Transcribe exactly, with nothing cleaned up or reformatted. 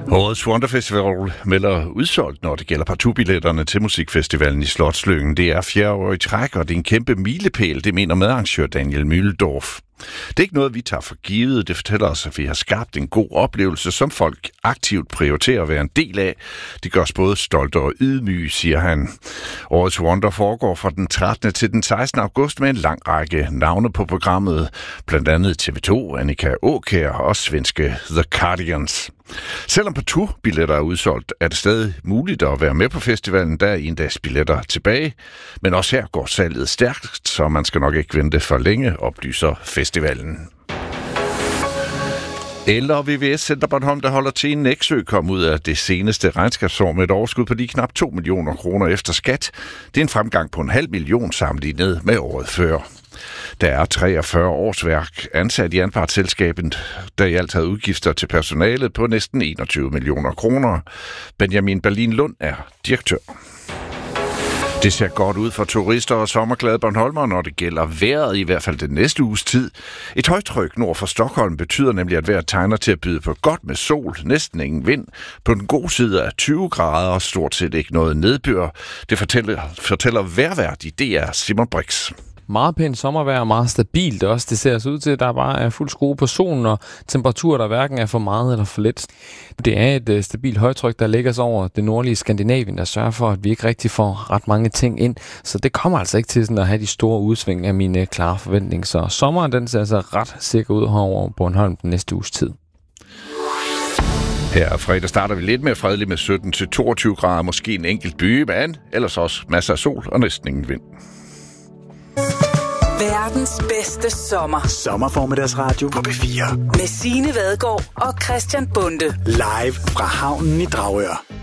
Årets Wonderfestival melder udsolgt, når det gælder partubilletterne til musikfestivalen i Slotslyngen. Det er fjerde år i træk, og det er en kæmpe milepæl, det mener medarrangør Daniel Mühldorf. Det er ikke noget, vi tager for givet. Det fortæller os, at vi har skabt en god oplevelse, som folk aktivt prioriterer at være en del af. Det gør os både stolte og ydmyge, siger han. Årets Wonder foregår fra den trettende til den sekstende august med en lang række navne på programmet. Blandt andet T V to, Annika Aakjær og svenske The Cardigans. Selvom partout-billetter er udsolgt, er det stadig muligt at være med på festivalen. Der er en dags billetter tilbage. Men også her går salget stærkt, så man skal nok ikke vente for længe, oplyser festivalen. Eller V V S Center Bornholm, der holder til i Nexø, kom ud af det seneste regnskabsår med et overskud på lige knap to millioner kroner efter skat. Det er en fremgang på en halv million sammenlignet med året før. Der er treogfyrre årsværk ansat i anpartsselskabet, der i alt havde udgifter til personalet på næsten enogtyve millioner kroner. Benjamin Berlin Lund er direktør. Det ser godt ud for turister og sommerglade Bornholmer, når det gælder vejret, i hvert fald den næste uges tid. Et højtryk nord for Stockholm betyder nemlig, at vejret tegner til at byde på godt med sol, næsten ingen vind. På den gode side er tyve grader og stort set ikke noget nedbør. Det fortæller, fortæller vejrvært i D R Simon Brix. Meget pænt sommervejr, meget stabilt også. Det ser altså ud til, at der bare er fuld skrue på solen, og temperaturer, der hverken er for meget eller for lidt. Det er et uh, stabilt højtryk, der ligger sig over det nordlige Skandinavien, der sørger for, at vi ikke rigtig får ret mange ting ind. Så det kommer altså ikke til sådan at have de store udsving af mine klare forventninger. Så sommeren, den ser altså ret sikker ud herovre på Bornholm den næste uges tid. Her fredag starter vi lidt mere fredeligt med sytten til toogtyve grader, måske en enkelt by, men ellers også masser af sol og næsten ingen vind. Verdens bedste sommer. Sommerformiddagsradio på P fire. Med Signe Vadgaard og Christian Bonde. Live fra havnen i Dragør.